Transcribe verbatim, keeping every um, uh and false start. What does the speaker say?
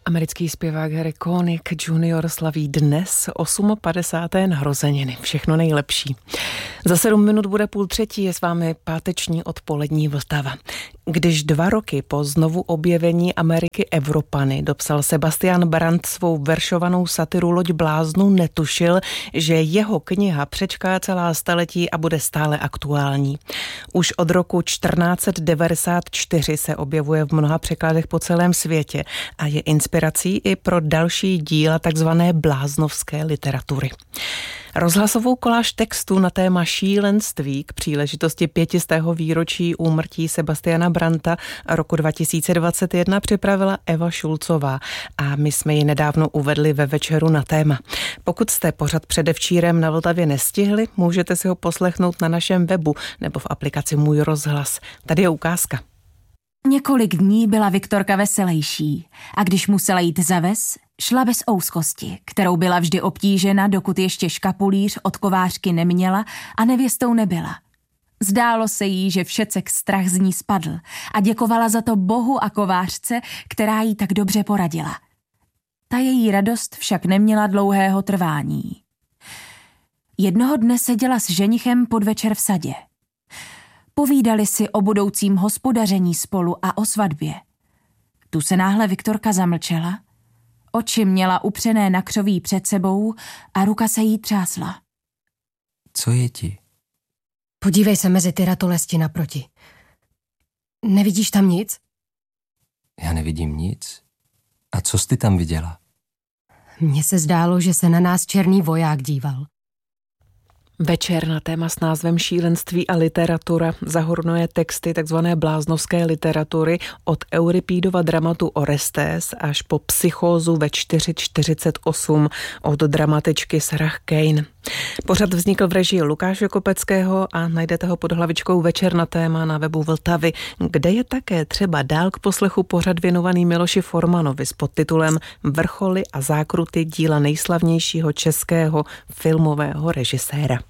Americký zpěvák Harry Connick junior slaví dnes padesáté osmé narozeniny. Všechno nejlepší. Za sedm minut bude půl třetí, je s vámi páteční odpolední Vltava. Když dva roky po znovu objevení Ameriky Evropany dopsal Sebastian Brant svou veršovanou satiru Loď bláznů, netušil, že jeho kniha přečká celá staletí a bude stále aktuální. Už od roku čtrnáct set devadesát čtyři se objevuje v mnoha překladech po celém světě a je inspirací i pro další díla takzvané bláznovské literatury. Rozhlasovou koláž textu na téma šílenství k příležitosti pětistého výročí úmrtí Sebastiana Branta roku dva tisíce dvacet jedna připravila Eva Šulcová a my jsme ji nedávno uvedli ve Večeru na téma. Pokud jste pořad předevčírem na Vltavě nestihli, můžete si ho poslechnout na našem webu nebo v aplikaci Můj rozhlas. Tady je ukázka. Několik dní byla Viktorka veselejší a když musela jít za ves, šla bez ouskosti, kterou byla vždy obtížena, dokud ještě škapulíř od kovářky neměla a nevěstou nebyla. Zdálo se jí, že všecek strach z ní spadl a děkovala za to Bohu a kovářce, která jí tak dobře poradila. Ta její radost však neměla dlouhého trvání. Jednoho dne seděla s ženichem podvečer v sadě. Povídali si o budoucím hospodaření spolu a o svatbě. Tu se náhle Viktorka zamlčela, oči měla upřené na křoví před sebou a ruka se jí třásla. Co je ti? Podívej se mezi ty ratolesti naproti. Nevidíš tam nic? Já nevidím nic. A co jsi ty tam viděla? Mně se zdálo, že se na nás černý voják díval. Večer na téma s názvem Šílenství a literatura zahrnuje texty takzvané bláznovské literatury od Euripídova dramatu Orestes až po Psychózu ve čtyři čtyřicet osm od dramatičky Sarah Kane. Pořad vznikl v režii Lukáše Kopeckého a najdete ho pod hlavičkou Večer na téma na webu Vltavy, kde je také třeba dál k poslechu pořad věnovaný Miloši Formanovi s podtitulem Vrcholy a zákruty díla nejslavnějšího českého filmového režiséra.